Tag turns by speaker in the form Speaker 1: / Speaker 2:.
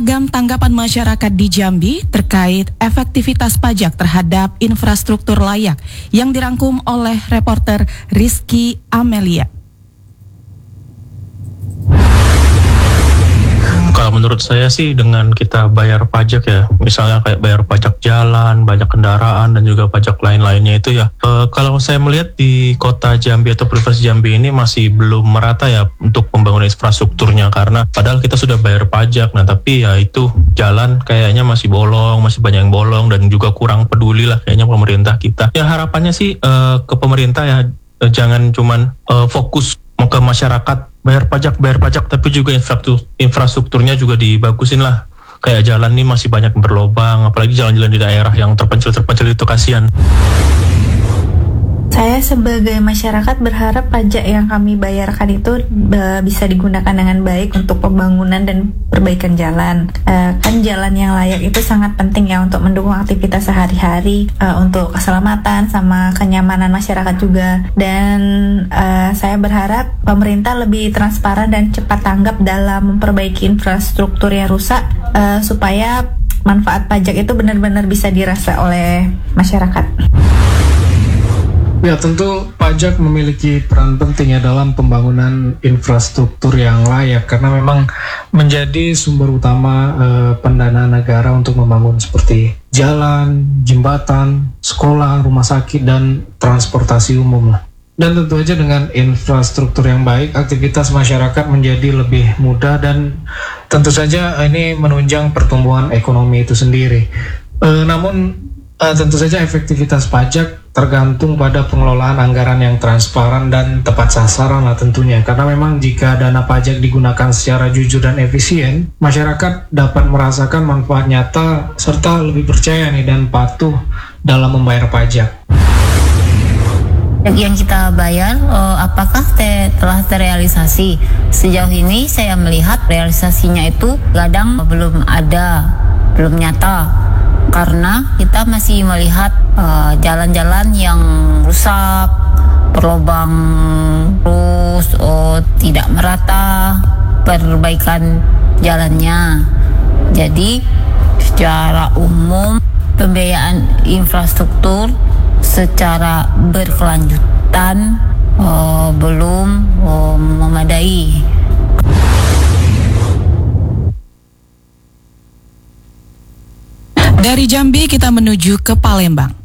Speaker 1: Beragam tanggapan masyarakat di Jambi terkait efektivitas pajak terhadap infrastruktur layak yang dirangkum oleh reporter Rizky Amelia.
Speaker 2: Kalau menurut saya sih dengan kita bayar pajak ya, misalnya kayak bayar pajak jalan, pajak kendaraan, dan juga pajak lain-lainnya itu ya, kalau saya melihat di kota Jambi atau Provinsi Jambi ini masih belum merata ya untuk pembangunan infrastrukturnya, karena padahal kita sudah bayar pajak, nah tapi ya itu jalan kayaknya masih bolong, masih banyak yang bolong, dan juga kurang peduli lah kayaknya pemerintah kita. Ya harapannya sih ke pemerintah ya, jangan cuman fokus ke masyarakat bayar pajak, tapi juga infrastrukturnya juga dibagusin lah. Kayak jalan nih masih banyak berlobang, apalagi jalan-jalan di daerah yang terpencil itu kasihan.
Speaker 3: Saya sebagai masyarakat berharap pajak yang kami bayarkan itu bisa digunakan dengan baik untuk pembangunan dan perbaikan jalan. Kan jalan yang layak itu sangat penting ya untuk mendukung aktivitas sehari-hari, untuk keselamatan sama kenyamanan masyarakat juga. Dan saya berharap pemerintah lebih transparan dan cepat tanggap dalam memperbaiki infrastruktur yang rusak, supaya manfaat pajak itu benar-benar bisa dirasa oleh masyarakat.
Speaker 4: Ya, tentu pajak memiliki peran penting ya dalam pembangunan infrastruktur yang layak, karena memang menjadi sumber utama pendanaan negara untuk membangun seperti jalan, jembatan, sekolah, rumah sakit, dan transportasi umum. Dan tentu saja dengan infrastruktur yang baik, aktivitas masyarakat menjadi lebih mudah dan tentu saja ini menunjang pertumbuhan ekonomi itu sendiri. Namun tentu saja efektivitas pajak tergantung pada pengelolaan anggaran yang transparan dan tepat sasaran lah tentunya. Karena memang jika dana pajak digunakan secara jujur dan efisien, masyarakat dapat merasakan manfaat nyata serta lebih percaya nih dan patuh dalam membayar pajak.
Speaker 5: Yang kita bayar, apakah telah terrealisasi? Sejauh ini saya melihat realisasinya itu kadang belum ada, belum nyata. Karena kita masih melihat jalan-jalan yang rusak, berlubang terus, tidak merata perbaikan jalannya. Jadi secara umum pembiayaan infrastruktur secara berkelanjutan belum memadai.
Speaker 1: Dari Jambi kita menuju ke Palembang.